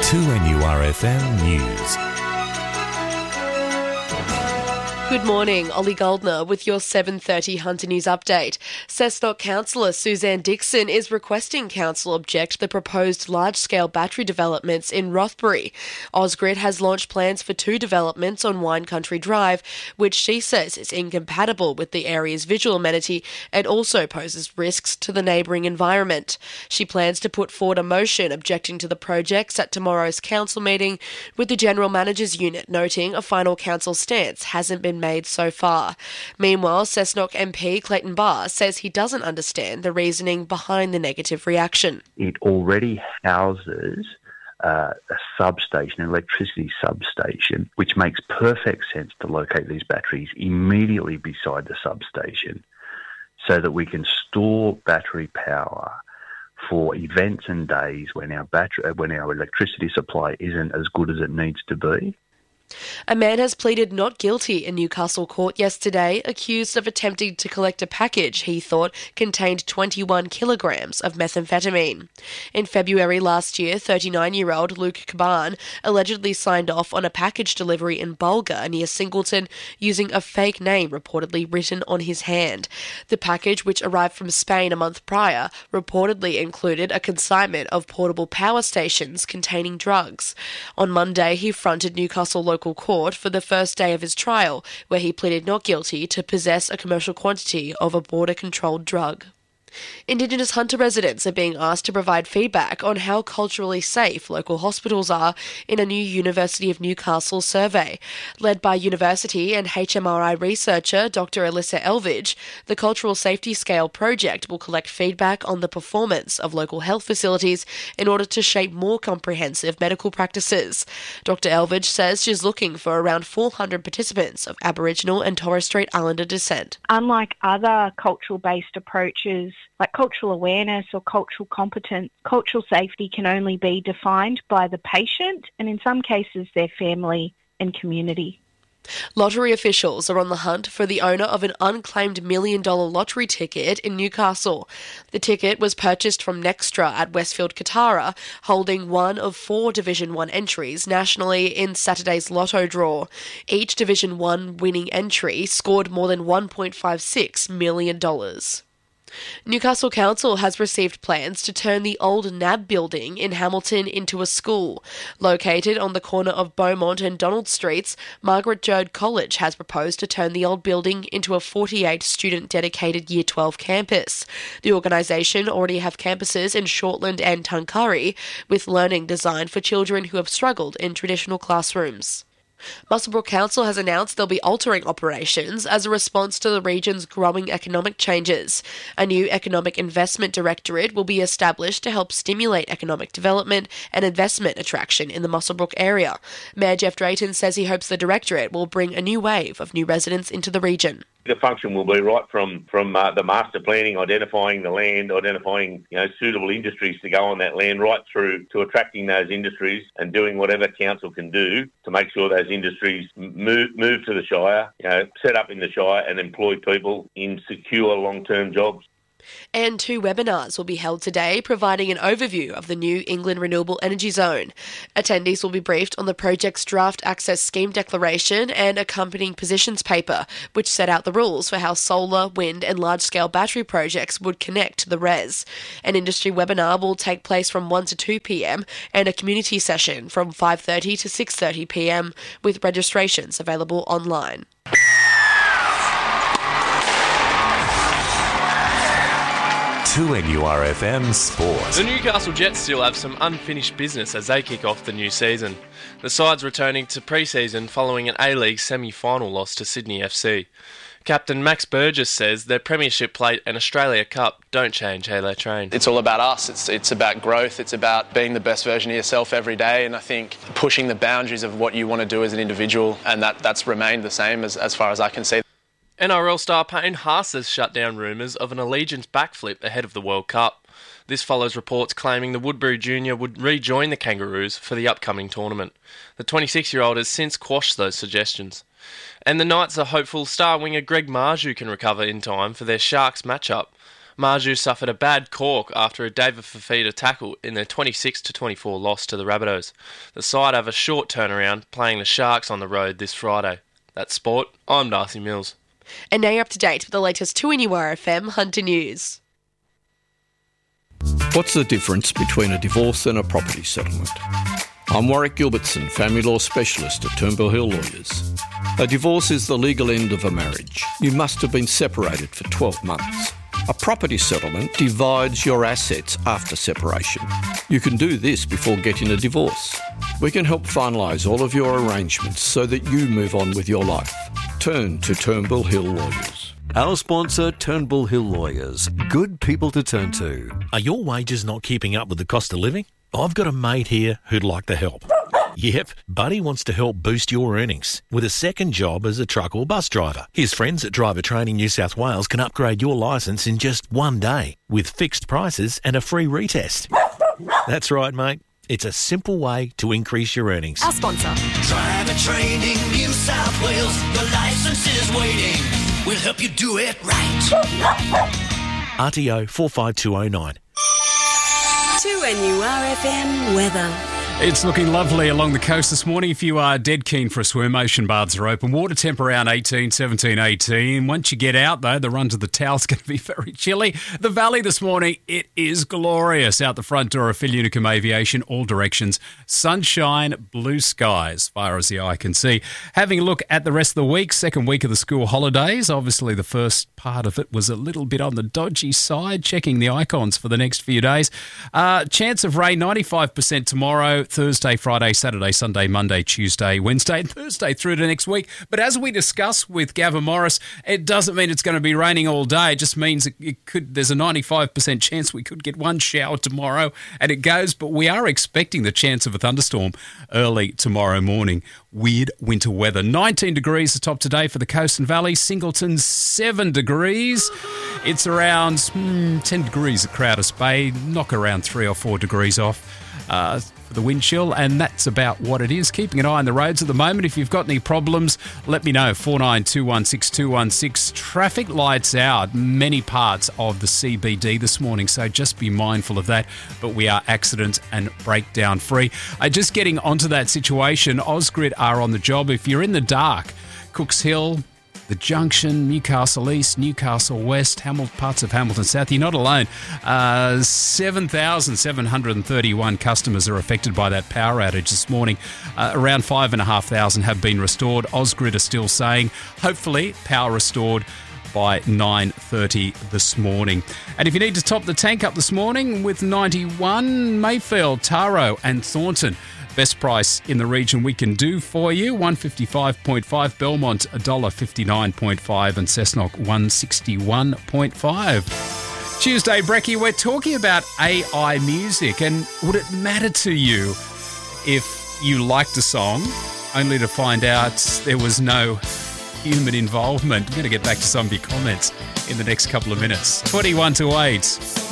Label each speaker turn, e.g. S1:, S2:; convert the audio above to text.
S1: 2NURFM News.
S2: Good morning, Ollie Goldner with your 7:30 Hunter News update. Cessnock councillor Suzanne Dixon is requesting council object the proposed large-scale battery developments in Rothbury. Ausgrid has launched plans for 2 developments on Wine Country Drive, which she says is incompatible with the area's visual amenity and also poses risks to the neighbouring environment. She plans to put forward a motion objecting to the projects at tomorrow's council meeting, with the General Managers Unit noting a final council stance hasn't been made so far. Meanwhile, Cessnock MP Clayton Barr says he doesn't understand the reasoning behind the negative reaction.
S3: It already houses a substation, an electricity substation, which makes perfect sense to locate these batteries immediately beside the substation so that we can store battery power for events and days when our electricity supply isn't as good as it needs to be.
S2: A man has pleaded not guilty in Newcastle court yesterday, accused of attempting to collect a package he thought contained 21 kilograms of methamphetamine. In February last year, 39-year-old Luke Caban allegedly signed off on a package delivery in Bulga near Singleton using a fake name reportedly written on his hand. The package, which arrived from Spain a month prior, reportedly included a consignment of portable power stations containing drugs. On Monday, he fronted Newcastle local court for the first day of his trial, where he pleaded not guilty to possess a commercial quantity of a border-controlled drug. Indigenous Hunter residents are being asked to provide feedback on how culturally safe local hospitals are in a new University of Newcastle survey. Led by university and HMRI researcher Dr. Alyssa Elvidge, the Cultural Safety Scale project will collect feedback on the performance of local health facilities in order to shape more comprehensive medical practices. Dr. Elvidge says she's looking for around 400 participants of Aboriginal and Torres Strait Islander descent.
S4: Unlike other cultural-based approaches, like cultural awareness or cultural competence, cultural safety can only be defined by the patient and in some cases their family and community.
S2: Lottery officials are on the hunt for the owner of an unclaimed $1 million lottery ticket in Newcastle. The ticket was purchased from Nextra at Westfield Katara, holding one of 4 Division 1 entries nationally in Saturday's lotto draw. Each Division 1 winning entry scored more than $1.56 million. Newcastle Council has received plans to turn the old NAB building in Hamilton into a school. Located on the corner of Beaumont and Donald Streets, Margaret Joad College has proposed to turn the old building into a 48-student dedicated Year 12 campus. The organisation already have campuses in Shortland and Tuncurry, with learning designed for children who have struggled in traditional classrooms. Muswellbrook Council has announced they'll be altering operations as a response to the region's growing economic changes. A new Economic Investment Directorate will be established to help stimulate economic development and investment attraction in the Muswellbrook area. Mayor Jeff Drayton says he hopes the Directorate will bring a new wave of new residents into the region.
S5: The function will be right from the master planning, identifying the land, identifying suitable industries to go on that land, right through to attracting those industries and doing whatever council can do to make sure those industries move to the Shire, set up in the Shire and employ people in secure long-term jobs.
S2: And 2 webinars will be held today, providing an overview of the New England Renewable Energy Zone. Attendees will be briefed on the project's draft access scheme declaration and accompanying positions paper, which set out the rules for how solar, wind and large-scale battery projects would connect to the RES. An industry webinar will take place from 1 to 2 p.m. and a community session from 5:30 to 6:30 p.m, with registrations available online.
S1: NURFM Sport.
S6: The Newcastle Jets still have some unfinished business as they kick off the new season. The side's returning to pre-season following an A-League semi-final loss to Sydney FC. Captain Max Burgess says their Premiership plate and Australia Cup don't change how they train.
S7: It's all about us. It's about growth. It's about being the best version of yourself every day. And I think pushing the boundaries of what you want to do as an individual, and that's remained the same as far as I can see.
S6: NRL star Payne Haas has shut down rumours of an Allegiance backflip ahead of the World Cup. This follows reports claiming the Woodbury Junior would rejoin the Kangaroos for the upcoming tournament. The 26-year-old has since quashed those suggestions. And the Knights are hopeful star winger Greg Marju can recover in time for their Sharks matchup. Marju suffered a bad cork after a David Fifita tackle in their 26-24 loss to the Rabbitohs. The side have a short turnaround, playing the Sharks on the road this Friday. That's sport. I'm Darcy Mills.
S2: And now you're up to date with the latest 2NURFM Hunter News.
S8: What's the difference between a divorce and a property settlement? I'm Warwick Gilbertson, family law specialist at Turnbull Hill Lawyers. A divorce is the legal end of a marriage. You must have been separated for 12 months. A property settlement divides your assets after separation. You can do this before getting a divorce. We can help finalise all of your arrangements so that you move on with your life. Turn to Turnbull Hill Lawyers.
S1: Our sponsor, Turnbull Hill Lawyers. Good people to turn to.
S9: Are your wages not keeping up with the cost of living? I've got a mate here who'd like to help. Yep, Buddy wants to help boost your earnings with a second job as a truck or bus driver. His friends at Driver Training New South Wales can upgrade your licence in just one day with fixed prices and a free retest. That's right, mate. It's a simple way to increase your earnings.
S10: Our sponsor.
S11: Driver Training New South Wales. Your licence is waiting. We'll help you do it right.
S9: RTO 45209.
S10: 2NURFM weather.
S12: It's looking lovely along the coast this morning. If you are dead keen for a swim, ocean baths are open. Water temp around 18, 17, 18. Once you get out, though, the run to the towel's going to be very chilly. The valley this morning, it is glorious. Out the front door of Phil Unicum Aviation, all directions. Sunshine, blue skies, as far as the eye can see. Having a look at the rest of the week, second week of the school holidays. Obviously, the first part of it was a little bit on the dodgy side. Checking the icons for the next few days. Chance of rain, 95% tomorrow. Thursday, Friday, Saturday, Sunday, Monday, Tuesday, Wednesday, and Thursday through to next week. But as we discussed with Gavin Morris, it doesn't mean it's going to be raining all day. It just means there's a 95% chance we could get one shower tomorrow, and it goes. But we are expecting the chance of a thunderstorm early tomorrow morning. Weird winter weather. 19 degrees the top today for the coast and valley. Singleton, 7 degrees. It's around 10 degrees at Crowders Bay. Knock around 3 or 4 degrees off. For the wind chill, and that's about what it is. Keeping an eye on the roads at the moment. If you've got any problems, let me know. 49216216. Traffic lights out many parts of the CBD this morning, so just be mindful of that. But we are accident and breakdown free. Just getting onto that situation, Ausgrid are on the job. If you're in the dark, Cooks Hill, the Junction, Newcastle East, Newcastle West, parts of Hamilton South. You're not alone. 7,731 customers are affected by that power outage this morning. Around 5,500 have been restored. Ausgrid are still saying, hopefully, power restored by 9:30 this morning. And if you need to top the tank up this morning with 91, Mayfield, Taro and Thornton. Best price in the region we can do for you, $155.5, Belmont $1.59.5 and Cessnock $161.5. Tuesday, Brecky, we're talking about AI music, and would it matter to you if you liked a song only to find out there was no human involvement? I'm going to get back to some of your comments in the next couple of minutes. 21 to 8.